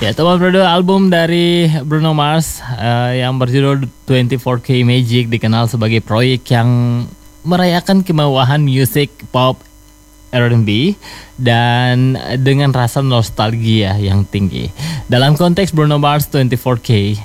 Ya, teman berdua, album dari Bruno Mars yang berjudul 24K Magic dikenal sebagai proyek yang merayakan kemewahan musik pop R&B dan dengan rasa nostalgia yang tinggi. Dalam konteks Bruno Mars 24K,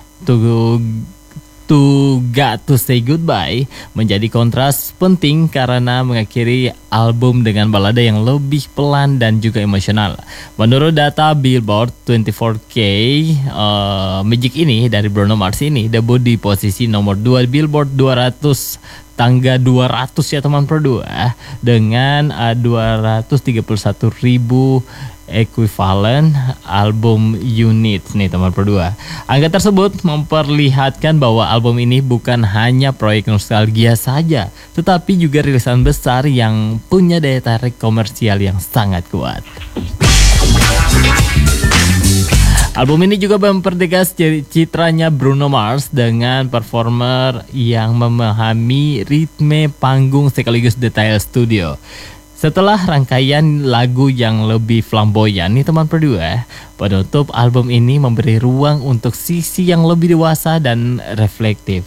To Got To Say Goodbye menjadi kontras penting karena mengakhiri album dengan balada yang lebih pelan dan juga emosional. Menurut data Billboard 24K, Magic ini dari Bruno Mars ini debut di posisi nomor 2 Billboard 200 tangga 200 ya teman berdua, dengan 231.000 equivalent album unit nih teman berdua. Angka tersebut memperlihatkan bahwa album ini bukan hanya proyek nostalgia saja, tetapi juga rilisan besar yang punya daya tarik komersial yang sangat kuat. Album ini juga mempertegas citranya Bruno Mars dengan performer yang memahami ritme panggung sekaligus detail studio. Setelah rangkaian lagu yang lebih flamboyan nih teman berdua, penutup album ini memberi ruang untuk sisi yang lebih dewasa dan reflektif.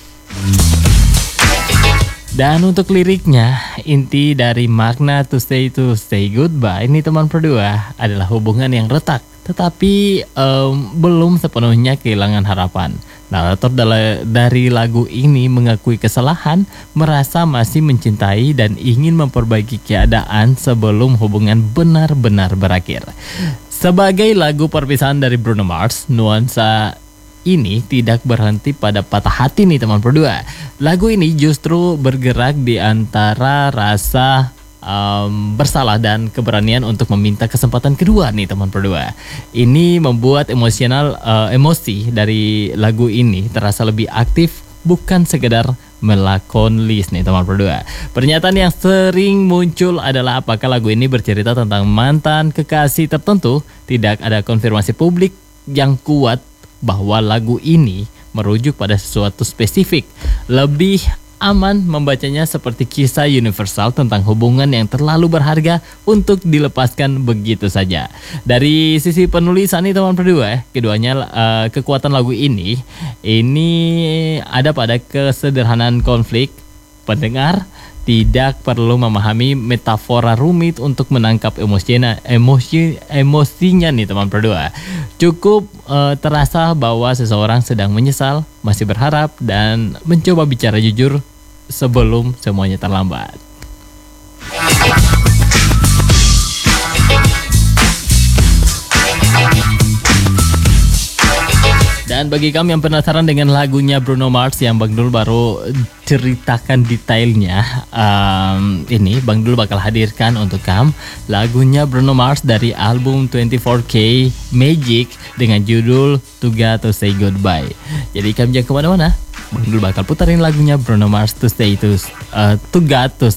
Dan untuk liriknya, inti dari makna to say goodbye ini teman berdua adalah hubungan yang retak, tetapi belum sepenuhnya kehilangan harapan. Narator dari lagu ini mengakui kesalahan, merasa masih mencintai dan ingin memperbaiki keadaan sebelum hubungan benar-benar berakhir. Sebagai lagu perpisahan dari Bruno Mars, nuansa ini tidak berhenti pada patah hati nih teman berdua. Lagu ini justru bergerak di antara rasa bersalah dan keberanian untuk meminta kesempatan kedua nih teman berdua. Ini membuat emosi dari lagu ini terasa lebih aktif, bukan sekedar melankolis nih teman berdua. Pernyataan yang sering muncul adalah apakah lagu ini bercerita tentang mantan kekasih tertentu. Tidak ada konfirmasi publik yang kuat bahwa lagu ini merujuk pada sesuatu spesifik. Lebih aman membacanya seperti kisah universal tentang hubungan yang terlalu berharga untuk dilepaskan begitu saja. Dari sisi penulisan nih teman berdua, keduanya kekuatan lagu ini ada pada kesederhanaan konflik. Pendengar tidak perlu memahami metafora rumit untuk menangkap emosinya nih teman berdua. Cukup terasa bahwa seseorang sedang menyesal, masih berharap, dan mencoba bicara jujur sebelum semuanya terlambat. Dan bagi kamu yang penasaran dengan lagunya Bruno Mars yang Bang Dul baru ceritakan detailnya, ini Bang Dul bakal hadirkan untuk kamu lagunya Bruno Mars dari album 24K Magic dengan judul To Got To Say Goodbye. Jadi kamu jangan kemana-mana, Bang Dul bakal putarin lagunya Bruno Mars To Got To